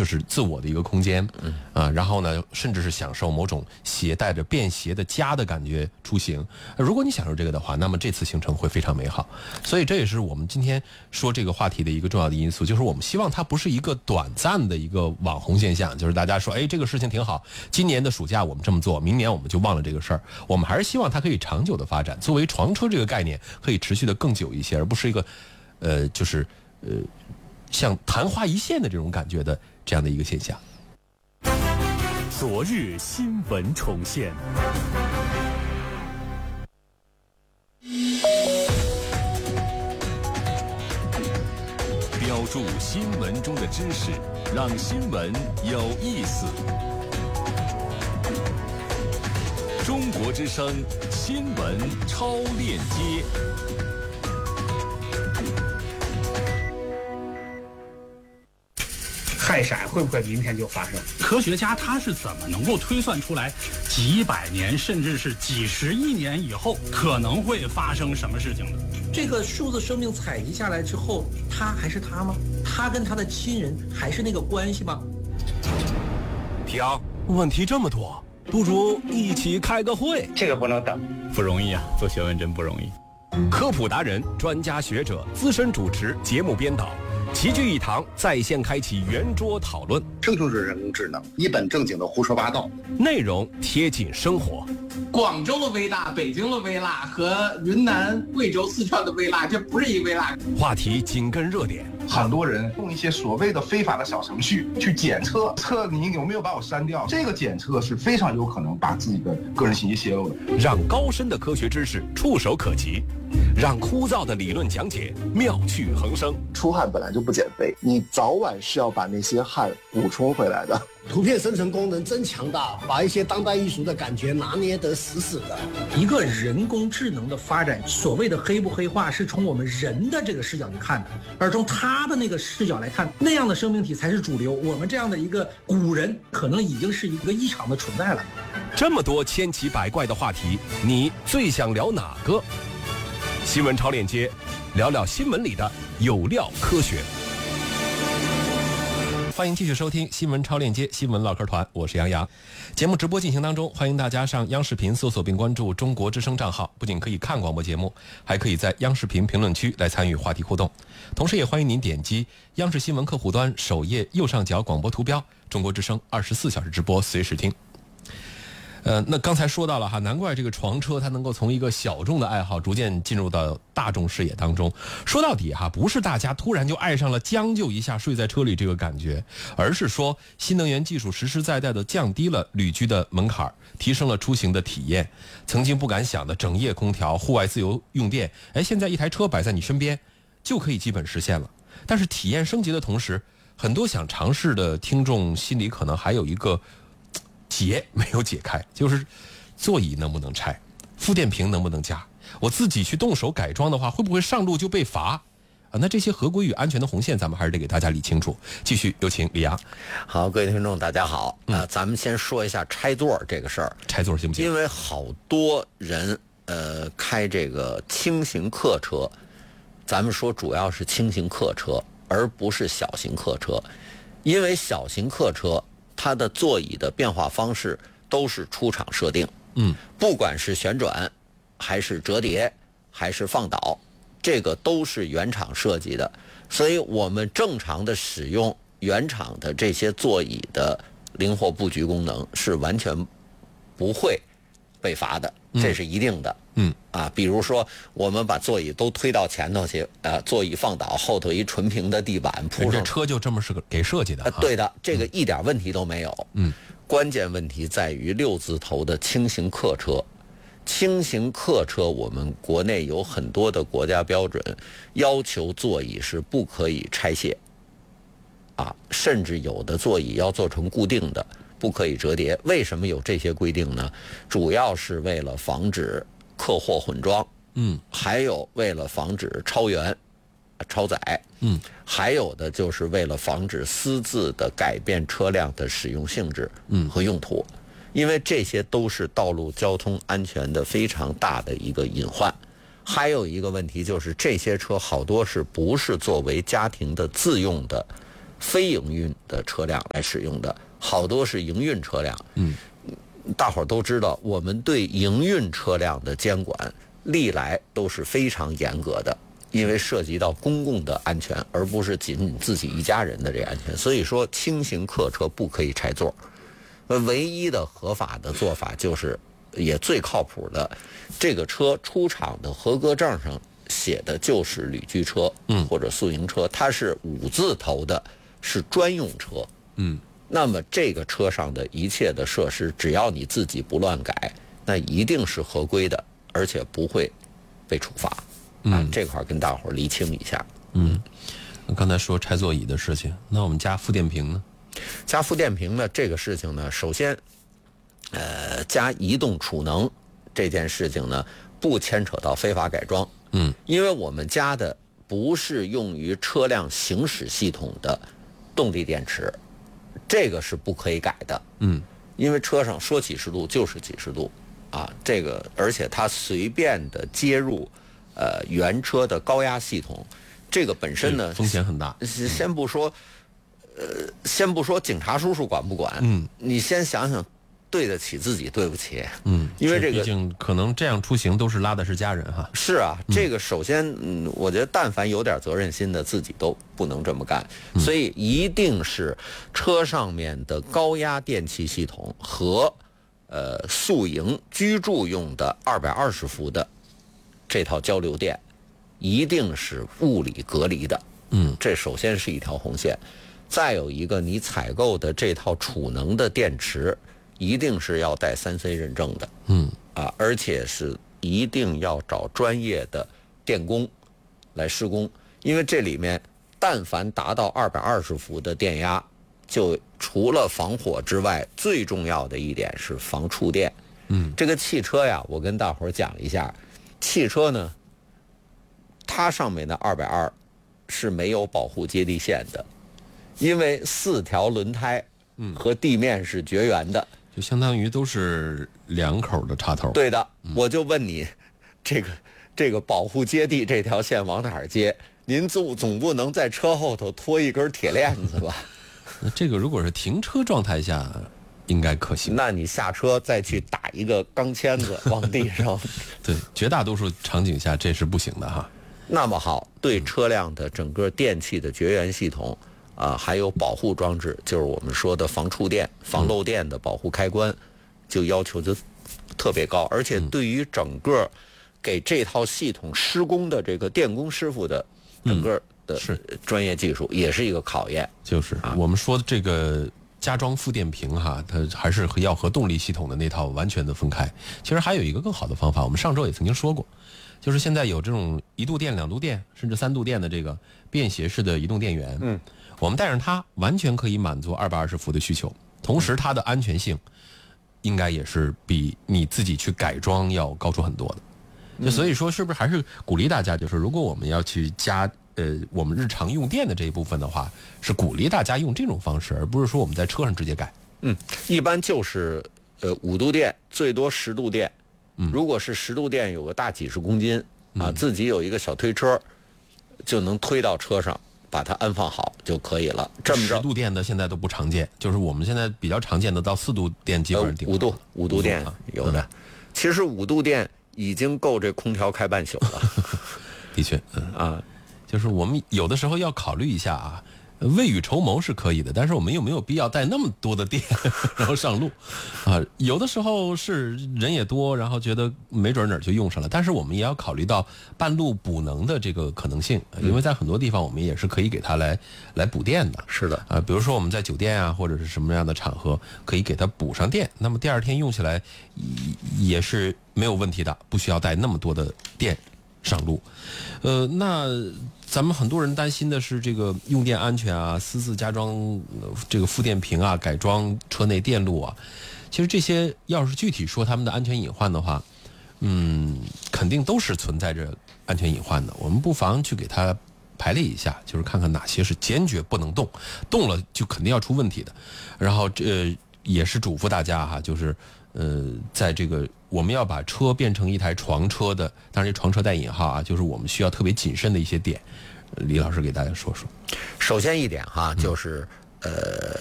就是自我的一个空间，然后呢，甚至是享受某种携带着便携的家的感觉出行。如果你享受这个的话，那么这次行程会非常美好。所以这也是我们今天说这个话题的一个重要的因素，就是我们希望它不是一个短暂的一个网红现象，就是大家说，哎，这个事情挺好，今年的暑假我们这么做，明年我们就忘了这个事儿。我们还是希望它可以长久的发展，作为床车这个概念可以持续的更久一些，而不是一个像昙花一现的这种感觉的这样的一个现象。 昨日新闻重现，标注新闻中的知识，让新闻有意思。中国之声新闻超链接。 氦闪会不会明天就发生？ 科学家他是怎么能够推算出来几百年甚至是几十亿年以后可能会发生什么事情的？ 这个数字生命采集下来之后，他还是他吗？他跟他的亲人还是那个关系吗？ 停，问题这么多，不如一起开个会。 这个不能等， 不容易啊，做学问真不容易。 科普达人、专家学者、资深主持、节目编导齐聚一堂，在线开启圆桌讨论， 生成式人工智能一本正经的胡说八道， 内容贴近生活。 广州的微辣、北京的微辣和云南、贵州、四川的微辣，这不是一微辣。 话题紧跟热点， 很多人用一些所谓的非法的小程序去检测你有没有把我删掉，这个检测是非常有可能把自己的个人信息泄露的。 让高深的科学知识触手可及，让枯燥的理论讲解妙趣横生。 出汗本来就不减肥，你早晚是要把那些汗补充回来的。 图片生成功能真强大，把一些当代艺术的感觉拿捏得死死的。 一个人工智能的发展，所谓的黑不黑化，是从我们人的这个视角去看的，而从他的那个视角来看，那样的生命体才是主流。我们这样的一个古人，可能已经是一个异常的存在了。 这么多千奇百怪的话题，你最想聊哪个？新闻超链接，聊聊新闻里的有料科学。 欢迎继续收听新闻超链接新闻唠嗑团，我是杨洋。节目直播进行当中，欢迎大家上央视频搜索并关注中国之声账号，不仅可以看广播节目，还可以在央视频评论区来参与话题互动。同时也欢迎您点击央视新闻客户端首页右上角广播图标，中国之声24小时直播，随时听。那刚才说到了哈，难怪这个床车它能够从一个小众的爱好逐渐进入到大众视野当中。说到底哈，不是大家突然就爱上了将就一下睡在车里这个感觉，而是说新能源技术实实在在的降低了旅居的门槛，提升了出行的体验。曾经不敢想的整夜空调、户外自由用电，现在一台车摆在你身边就可以基本实现了。但是体验升级的同时，很多想尝试的听众心里可能还有一个结没有解开，就是座椅能不能拆，负电瓶能不能加，我自己去动手改装的话会不会上路就被罚啊？那这些合规与安全的红线咱们还是得给大家理清楚。继续有请李阳。 好，各位听众大家好，咱们先说一下拆座这个事儿。 拆座行不行？ 因为好多人开这个轻型客车，咱们说主要是轻型客车而不是小型客车，因为小型客车它的座椅的变化方式都是出厂设定，不管是旋转还是折叠还是放倒，这个都是原厂设计的，所以我们正常的使用原厂的这些座椅的灵活布局功能是完全不会被罚的，这是一定的。比如说我们把座椅都推到前头去，座椅放倒，后头一纯平的地板铺上， 这车就这么是给设计的。 对的，这个一点问题都没有。关键问题在于6字头的轻型客车。轻型客车我们国内有很多的国家标准要求座椅是不可以拆卸，甚至有的座椅要做成固定的，不可以折叠。为什么有这些规定呢？主要是为了防止客货混装，还有为了防止超员、超载，还有的就是为了防止私自的改变车辆的使用性质和用途，因为这些都是道路交通安全的非常大的一个隐患。还有一个问题就是这些车好多是不是作为家庭的自用的非营运的车辆来使用的，好多是营运车辆。大伙儿都知道，我们对营运车辆的监管历来都是非常严格的，因为涉及到公共的安全，而不是仅仅自己一家人的这个安全。所以说，轻型客车不可以拆座。唯一的合法的做法就是，也最靠谱的，这个车出厂的合格证上写的就是旅居车，或者宿营车，它是5字头的，是专用车。那么这个车上的一切的设施，只要你自己不乱改，那一定是合规的，而且不会被处罚。这块跟大伙儿厘清一下。 刚才说拆座椅的事情，那我们加负电瓶呢？ 加负电瓶呢，这个事情呢，首先，加移动储能这件事情呢，不牵扯到非法改装。因为我们加的不是用于车辆行驶系统的动力电池。这个是不可以改的，因为车上说几十度就是几十度，这个而且它随便的接入，原车的高压系统，这个本身呢风险很大。 先不说警察叔叔管不管，你先想想，对得起自己对不起，因为这个毕竟可能这样出行都是拉的是家人哈。 是啊，这个首先，我觉得但凡有点责任心的，自己都不能这么干，所以一定是车上面的高压电气系统和宿营居住用的220伏的这套交流电，一定是物理隔离的。这首先是一条红线。再有一个，你采购的这套储能的电池，一定是要带3C 认证的，而且是一定要找专业的电工来施工，因为这里面但凡达到220伏的电压，就除了防火之外，最重要的一点是防触电。这个汽车呀，我跟大伙儿讲一下，汽车呢，它上面的220是没有保护接地线的，因为4条轮胎和地面是绝缘的。 就相当于都是2口的插头。 对的，我就问你，这个保护接地这条线往哪儿接？您总不能在车后头拖一根铁链子吧？ 那这个如果是停车状态下，应该可行。 那你下车再去打一个钢签子往地上。 对，绝大多数场景下这是不行的哈。 那么好，对车辆的整个电气的绝缘系统。还有保护装置，就是我们说的防触电、防漏电的保护开关，就要求就特别高，而且对于整个给这套系统施工的这个电工师傅的整个的专业技术，也是一个考验。 就是我们说的这个加装负电瓶哈，它还是要和动力系统的那套完全的分开。其实还有一个更好的方法，我们上周也曾经说过，就是现在有这种1度电、2度电，甚至3度电的这个便携式的移动电源。我们带上它，完全可以满足220伏的需求，同时它的安全性应该也是比你自己去改装要高出很多的。所以说，是不是还是鼓励大家，就是如果我们要去加我们日常用电的这一部分的话，是鼓励大家用这种方式，而不是说我们在车上直接改。 一般就是5度电，最多10度电。如果是10度电，有个大几十公斤自己有一个小推车，就能推到车上。把它安放好就可以了。这么着 ，10度电的现在都不常见，就是我们现在比较常见的到4度电基本上顶 5度电有的。其实5度电已经够这空调开半宿了。 的确，就是我们有的时候要考虑一下啊，未雨绸缪是可以的，但是我们有没有必要带那么多的电然后上路有的时候是人也多，然后觉得没准哪儿就用上了，但是我们也要考虑到半路补能的这个可能性，因为在很多地方我们也是可以给它来补电的。 是的比如说我们在酒店啊或者是什么样的场合可以给它补上电，那么第2天用起来也是没有问题的，不需要带那么多的电上路。那咱们很多人担心的是这个用电安全啊，私自加装这个负电瓶啊，改装车内电路啊。其实这些要是具体说他们的安全隐患的话，肯定都是存在着安全隐患的。我们不妨去给它排列一下，就是看看哪些是坚决不能动，动了就肯定要出问题的。然后也是嘱咐大家哈，就是在这个我们要把车变成一台床车的，当然这床车带引号啊，就是我们需要特别谨慎的一些点， 李老师给大家说说。 首先一点哈，就是